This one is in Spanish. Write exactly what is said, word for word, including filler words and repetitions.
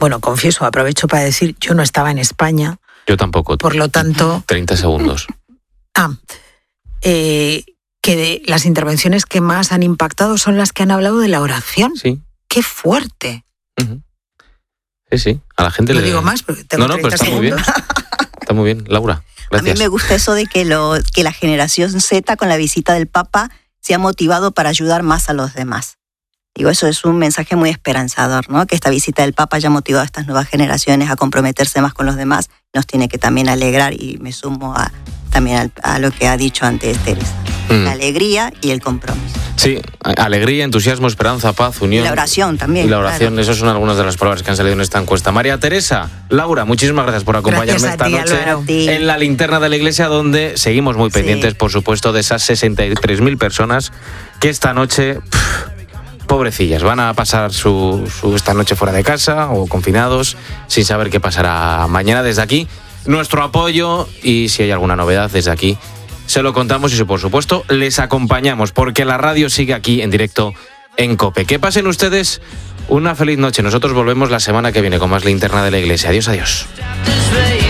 bueno, confieso, aprovecho para decir, yo no estaba en España. Yo tampoco. Por lo tanto... treinta segundos. Ah, eh, que de las intervenciones que más han impactado son las que han hablado de la oración. Sí. ¡Qué fuerte! Uh-huh. Sí, sí. A la gente no le... digo más porque tengo No, no, pero está segundos. muy bien. Está muy bien. Laura, gracias. A mí me gusta eso de que, lo, que la generación Z con la visita del Papa se ha motivado para ayudar más a los demás. Digo, eso es un mensaje muy esperanzador, ¿no? Que esta visita del Papa haya motivado a estas nuevas generaciones a comprometerse más con los demás. Nos tiene que también alegrar, y me sumo a, también a, a lo que ha dicho antes Teresa. Mm. La alegría y el compromiso. Sí, alegría, entusiasmo, esperanza, paz, unión. Y la oración también. Y la oración, claro. Esas son algunas de las palabras que han salido en esta encuesta. María Teresa, Laura, muchísimas gracias por acompañarme esta ti, noche Álvaro. en la linterna de la iglesia, donde seguimos muy pendientes, sí. por supuesto, de esas sesenta y tres mil personas que esta noche... Pff, pobrecillas, van a pasar su, su esta noche fuera de casa o confinados sin saber qué pasará mañana. Desde aquí, nuestro apoyo, y si hay alguna novedad desde aquí, se lo contamos y por supuesto les acompañamos, porque la radio sigue aquí en directo en COPE. Que pasen ustedes una feliz noche. Nosotros volvemos la semana que viene con más linterna de la iglesia. Adiós, adiós.